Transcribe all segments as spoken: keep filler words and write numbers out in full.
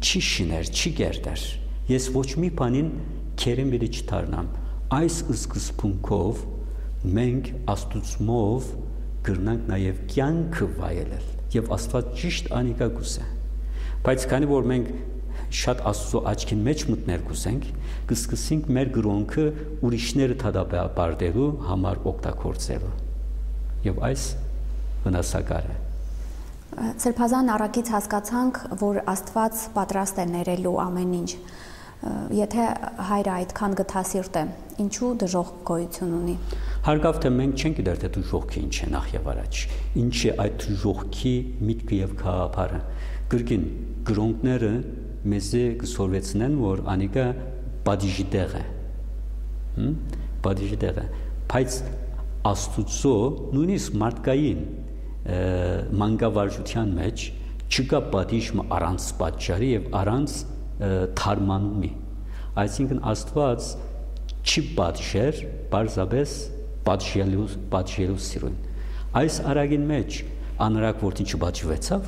չի շիներ, չի գերդեր։ Ես ոչ մի բանին քերեմ բերի չդառնամ։ Այս սկզբունքով մենք Աստծմով գրնանք նաև կյանքը վայելել եւ Աստված ճիշտ անիկա գուսե։ Բայց քանի որ մենք շատ Աստծո աչքին մեջ մտնել գուսենք, կսկսենք մեր գրոնքը ուրիշները թադաբարդելու համար օգտագործելու։ Եվ այս վնասակար է։ Սրբազան առակից հասկացանք, որ Աստված պատրաստ է ներելու ամեն ինչ։ Եթե հայրը այդքան գթասիրտ է, ինչու դժոխք գոյություն ունի։ Հարգավ թե մենք չենք գիտեր թե դժոխքը ինչ է նախ եւ առաջ։ Ինչ է այդ դժոխքի միտքը եւ գաղափարը։ Գրքին գրոնքները մեզ կսորվեցնեն, որ անիկա բադիժի տեղ է։ Հմ, բադիժի տեղ է։ Բայց Աստուծո նույնիսկ մարդկային մանկավարժության մեջ չկա պատիժը առանց պատճառի եւ առանց թարմանումի։ Այսինքն Աստված չի պատժեր, բարձրապես պատժելու պատժելու սիրուն։ Այս արագին մեջ անրակ որդին չպատժվեցավ։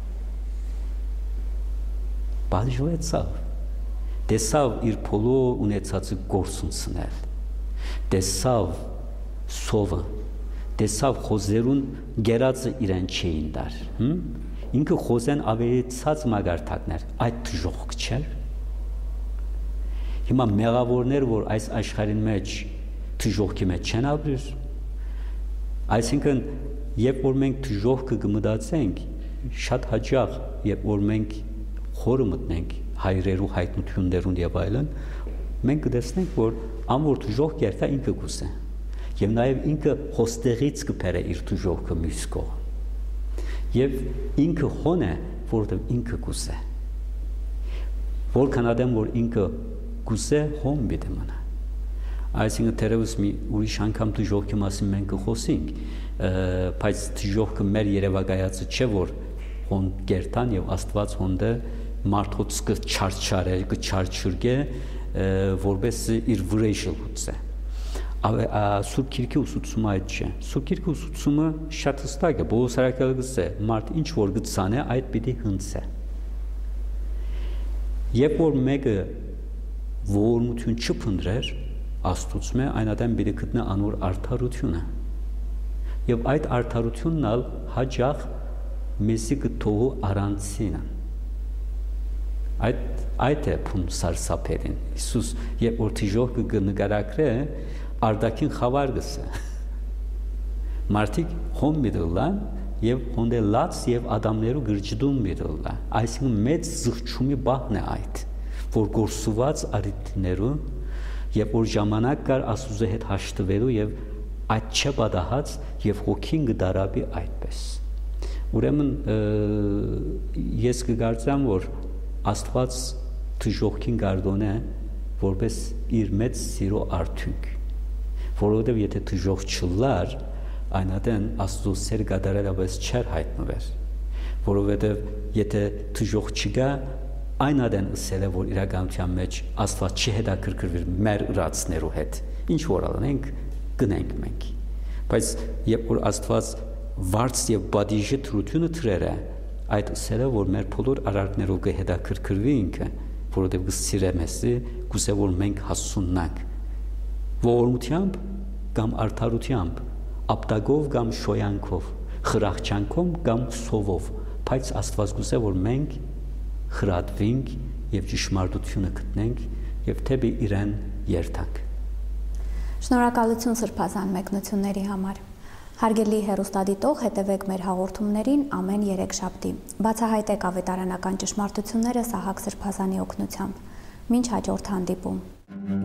Պատժվեցավ։ Տեսավ իր փոլոր ունեցածը գործունցնել։ Տեսավ սովը, տեսավ խոզերուն գերածը իրեն չէին դար։ Ինքը խոզեն ավելի ցած մագարտակներ, այդ դժոխք չէր։ Հիմա մեղավորներ, որ այս աշխարհին մեջ դժոխքի մեջ չեն ապրիր, այսինքն երբ որ մենք դժոխքը կմտածենք, շատ հաճախ երբ որ մենք խորը մտնենք հայրերու հայտնություններուն եւ այլն, մենք կտեսնենք, որ ամոր դժոխք երթա ինքը գուսե, եւ նաեւ ինքը հոստեղից կբերե իր դժոխքը մյուս կողմ։ Եվ ինքը խոն է, որովհետև ինքը գուսե։ Որքան ադեմ, որ ինքը գուսե, հոն բիդե մնա։ Այսինքն թերևս մի ուրիշ անգամ դժոխքի մասին մենք կխոսենք, բայց դժոխքը մեր երևակայածը չէ, որ հոն գերտան եւ Աստված հոնդը մարդոց կչարչարե, կչարչուրգե, որպես իր վրեժը լուծե։ Սուրբ Գիրքի ուսուցումը այդ չէ։ Սուրբ Գիրքի ուսուցումը շատ հստակ է, Պողոս առաքյալը գսե, մարդ ինչ որ գծանե, այդ պիտի հնցե։ Երբ որ մեկը ողորմություն չփնտրեր, Աստծո այն ադեմ պիտի գտնե անոր արդարությունը։ Եվ այդ արդարությունն ալ հաճախ մեզի կթողու առանցին։ Այդ այդ է փուն սարսափերին։ Հիսուս երբ որ դժոխքը կնկարագրե, արդակին խավար գսե։ Մարդիկ հոն միդլան եւ հոնդելած եւ ադամներու գրճդում միդլա։ Այսինքն մեծ զղջումի բահն է այդ, որ գործուված արիտներու եւ որ ժամանակ կար Աստուծո հետ հաշտվելու եւ այդ չպատահած եւ հոգին գդարաբի այդպես։ Ուրեմն ես կգործամ, որ Աստված դժոխքին գարդոն է որպես իր մեծ սիրո արդյունք, որովհետեւ եթե դժոխք չլար, այնադեն Աստծո սեր գդարելապես չեր հայտնվեր, որովհետեւ եթե դժոխք չկա, այնադեն ասել է, որ իրականության մեջ Աստված չի հետաքրքրվի մեր ուրացներու հետ, ինչ որ անենք, գնենք մենք, բայց երբ որ Աստված վարձ եւ բադիժի թրությունը թրեր է, այդ ասել է, որ մեր բոլոր արարքներով կհետաքրքրվի ինքը, որովհետև կսիրե մեզի, կուզե որ մենք հասունանք ողորմությամբ կամ արդարությամբ, ապտագով կամ շոյանքով, խրախճանքով կամ սովով, բայց Աստված կուզե որ մենք խրատվենք եւ ճշմարտությունը գտնենք եւ թեպի իրեն երթանք։ Շնորհակալություն սրբազան մեկնությունների համար։ Հարգելի հեռուստադիտող, հետևեք մեր հաղորդումներին ամեն երեքշաբթի։ Բացահայտեք ավետարանական ճշմարտությունները Սահակ Սրբազանի օգնությամբ։ Մինչ հաջորդ հանդիպում։